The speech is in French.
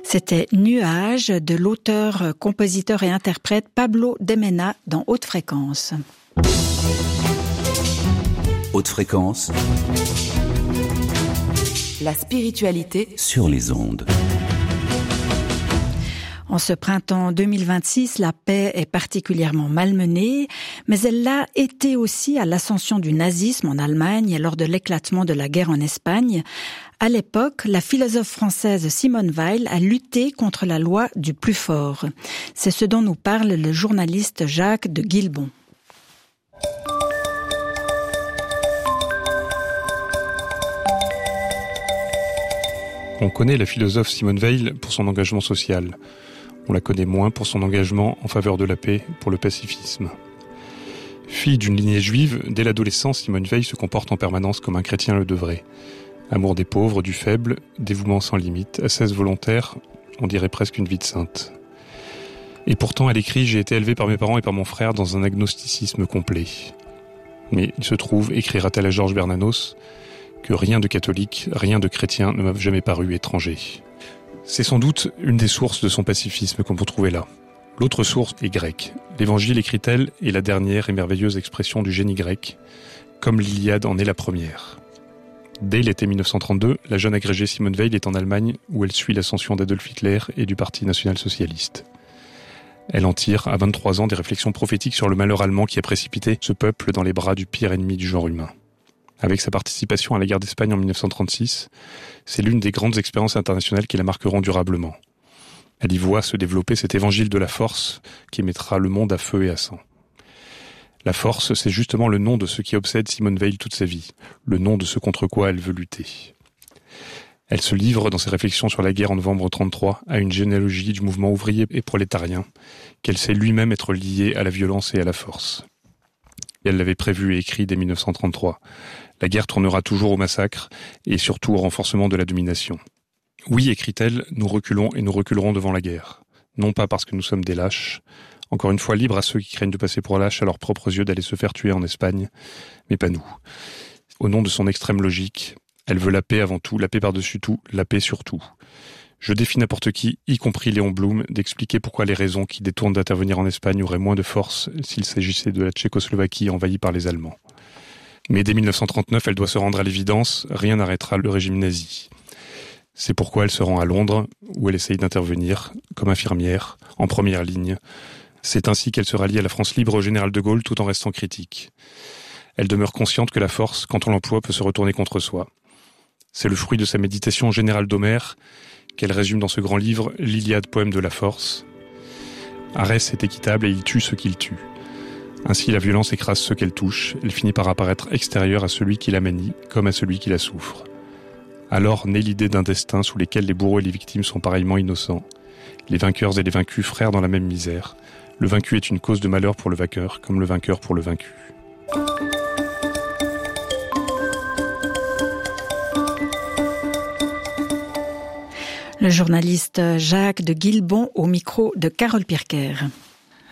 C'était Nuages de l'auteur, compositeur et interprète Pablo de Mena dans Haute Fréquence. Haute Fréquence. La spiritualité sur les ondes. En ce printemps 2026, la paix est particulièrement malmenée, mais elle l'a été aussi à l'ascension du nazisme en Allemagne et lors de l'éclatement de la guerre en Espagne. À l'époque, la philosophe française Simone Weil a lutté contre la loi du plus fort. C'est ce dont nous parle le journaliste Jacques de Guilbon. On connaît la philosophe Simone Weil pour son engagement social. On la connaît moins pour son engagement en faveur de la paix, pour le pacifisme. Fille d'une lignée juive, dès l'adolescence, Simone Weil se comporte en permanence comme un chrétien le devrait. Amour des pauvres, du faible, dévouement sans limite, ascèse volontaire, on dirait presque une vie de sainte. Et pourtant, elle écrit « J'ai été élevée par mes parents et par mon frère dans un agnosticisme complet. » Mais il se trouve, écrira-t-elle à Georges Bernanos, que rien de catholique, rien de chrétien ne m'a jamais paru étranger. C'est sans doute une des sources de son pacifisme qu'on peut trouver là. L'autre source est grecque. L'Évangile, écrit-elle, est la dernière et merveilleuse expression du génie grec, comme l'Iliade en est la première. Dès l'été 1932, la jeune agrégée Simone Weil est en Allemagne où elle suit l'ascension d'Adolf Hitler et du Parti national-socialiste. Elle en tire, à 23 ans, des réflexions prophétiques sur le malheur allemand qui a précipité ce peuple dans les bras du pire ennemi du genre humain. Avec sa participation à la guerre d'Espagne en 1936, c'est l'une des grandes expériences internationales qui la marqueront durablement. Elle y voit se développer cet évangile de la force qui mettra le monde à feu et à sang. La force, c'est justement le nom de ce qui obsède Simone Weil toute sa vie, le nom de ce contre quoi elle veut lutter. Elle se livre dans ses réflexions sur la guerre en novembre 1933 à une généalogie du mouvement ouvrier et prolétarien, qu'elle sait lui-même être liée à la violence et à la force. Et elle l'avait prévu et écrit dès 1933. La guerre tournera toujours au massacre et surtout au renforcement de la domination. Oui, écrit-elle, nous reculons et nous reculerons devant la guerre. Non pas parce que nous sommes des lâches, encore une fois libres à ceux qui craignent de passer pour lâches à leurs propres yeux d'aller se faire tuer en Espagne, mais pas nous. Au nom de son extrême logique, elle veut la paix avant tout, la paix par-dessus tout, la paix sur tout. Je défie n'importe qui, y compris Léon Blum, d'expliquer pourquoi les raisons qui détournent d'intervenir en Espagne auraient moins de force s'il s'agissait de la Tchécoslovaquie envahie par les Allemands. Mais dès 1939, elle doit se rendre à l'évidence, rien n'arrêtera le régime nazi. C'est pourquoi elle se rend à Londres, où elle essaye d'intervenir, comme infirmière, en première ligne. C'est ainsi qu'elle se rallie à la France libre au général de Gaulle tout en restant critique. Elle demeure consciente que la force, quand on l'emploie, peut se retourner contre soi. C'est le fruit de sa méditation générale d'Homère, qu'elle résume dans ce grand livre, l'Iliade, poème de la force. Arès est équitable et il tue ceux qu'il tue. Ainsi, la violence écrase ceux qu'elle touche, elle finit par apparaître extérieure à celui qui la manie, comme à celui qui la souffre. Alors naît l'idée d'un destin sous lequel les bourreaux et les victimes sont pareillement innocents. Les vainqueurs et les vaincus frères dans la même misère. Le vaincu est une cause de malheur pour le vainqueur, comme le vainqueur pour le vaincu. Le journaliste Jacques de Guilbon au micro de Carole Pirker.